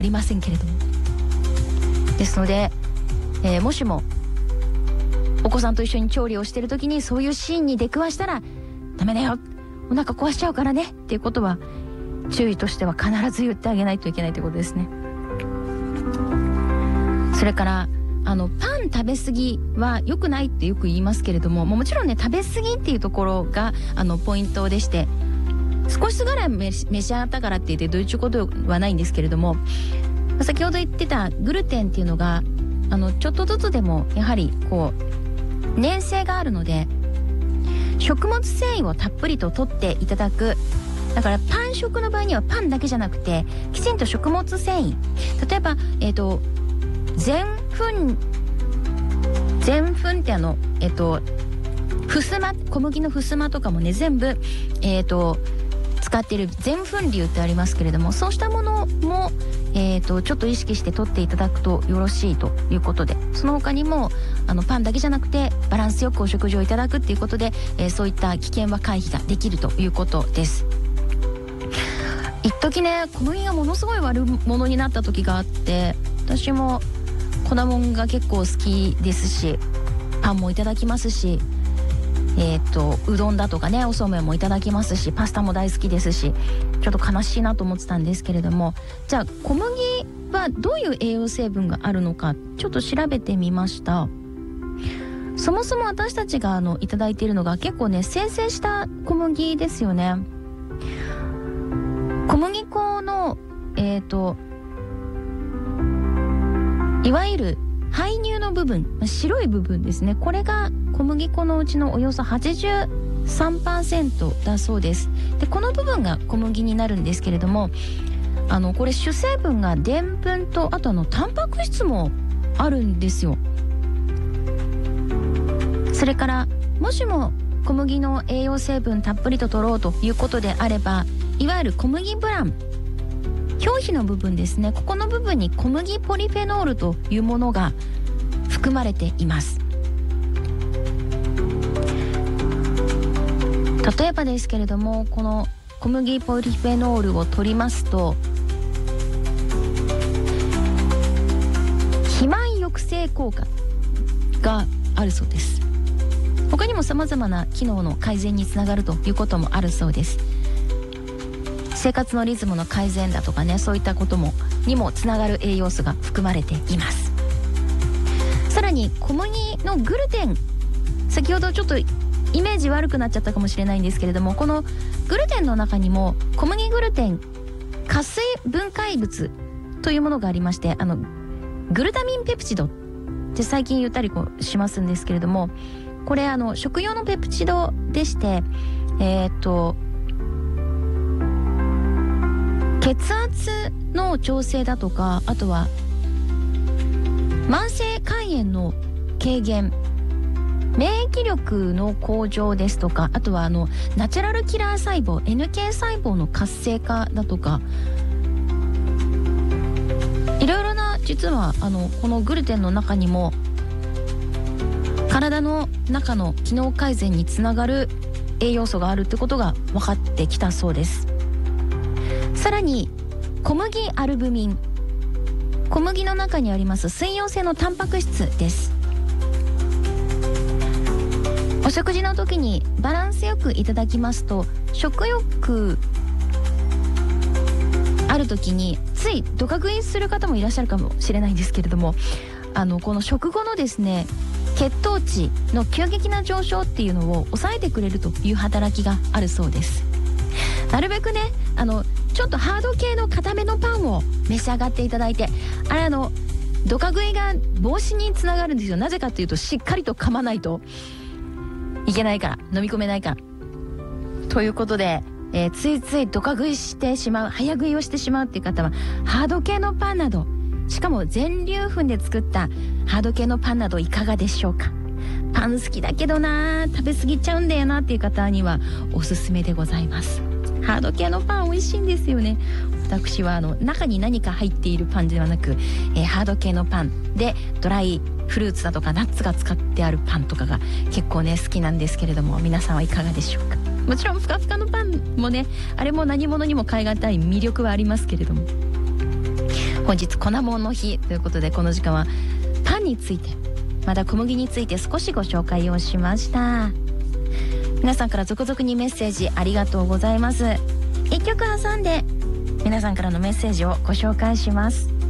りませんけれども。ですので、もしもお子さんと一緒に調理をしている時にそういうシーンに出くわしたらダメだよ、お腹壊しちゃうからねっていうことは注意としては必ず言ってあげないといけないということですね。それからパン食べ過ぎは良くないってよく言いますけれども、もちろんね食べ過ぎっていうところがポイントでして、少しぐらい召し上がったからって言ってどういうことはないんですけれども、先ほど言ってたグルテンっていうのがちょっとずつでもやはりこう粘性があるので、食物繊維をたっぷりと取っていただく。だからパン食の場合にはパンだけじゃなくてきちんと食物繊維、例えば全粉ってふすま、小麦のふすまとかもね全部使っている全粉粒ってありますけれども、そうしたものもちょっと意識して取っていただくとよろしいということで、その他にもパンだけじゃなくてバランスよくお食事をいただくっていうことで、そういった危険は回避ができるということです。一時ね小麦がものすごい悪者になった時があって、私も粉もんが結構好きですし、パンもいただきますし、うどんだとかねおそうめんもいただきますし、パスタも大好きですし、ちょっと悲しいなと思ってたんですけれども、じゃあ小麦はどういう栄養成分があるのかちょっと調べてみました。そもそも私たちがいただいているのが結構ね精製した小麦ですよね。小麦粉のいわゆる胚乳の部分、白い部分ですね、これが小麦粉のうちのおよそ 83% だそうです。でこの部分が小麦になるんですけれども、これ主成分がでんぷんとあとタンパク質もあるんですよ。それからもしも小麦の栄養成分たっぷりと取ろうということであれば、いわゆる小麦ブラン、表皮の部分ですね、ここの部分に小麦ポリフェノールというものが含まれています。例えばですけれども、この小麦ポリフェノールを取りますと肥満抑制効果があるそうです。他にも様々な機能の改善につながるということもあるそうです。生活のリズムの改善だとかね、そういったことにもつながる栄養素が含まれています。さらに小麦のグルテン、先ほどちょっとイメージ悪くなっちゃったかもしれないんですけれども、このグルテンの中にも小麦グルテン加水分解物というものがありまして、グルタミンペプチドって最近言ったりしますんですけれども、これ食用のペプチドでして、血圧の調整だとか、あとは慢性肝炎の軽減、免疫力の向上ですとか、あとはナチュラルキラー細胞 NK 細胞の活性化だとか、いろいろな、実はこのグルテンの中にも体の中の機能改善につながる栄養素があるってことが分かってきたそうです。さらに小麦アルブミン、小麦の中にあります水溶性のタンパク質です。お食事の時にバランスよくいただきますと、食欲ある時についドカ食いする方もいらっしゃるかもしれないんですけれども、この食後のですね血糖値の急激な上昇っていうのを抑えてくれるという働きがあるそうです。なるべくねちょっとハード系の固めのパンを召し上がっていただいて、あれドカ食いが防止につながるんですよ。なぜかというと、しっかりと噛まないといけないから、飲み込めないからということで、ついついドカ食いしてしまう、早食いをしてしまうっていう方はハード系のパンなど、しかも全粒粉で作ったハード系のパンなどいかがでしょうか。パン好きだけどな、食べ過ぎちゃうんだよなっていう方にはおすすめでございます。ハード系のパン美味しいんですよね。私は中に何か入っているパンではなく、ハード系のパンでドライフルーツだとかナッツが使ってあるパンとかが結構ね好きなんですけれども、皆さんはいかがでしょうか。もちろんふかふかのパンもね、あれも何物にも代え難い魅力はありますけれども、 本日粉もんの日ということで、この時間はパンについて、また小麦について少しご紹介をしました。皆さんから続々にメッセージありがとうございます。一曲挟んで皆さんからのメッセージをご紹介します。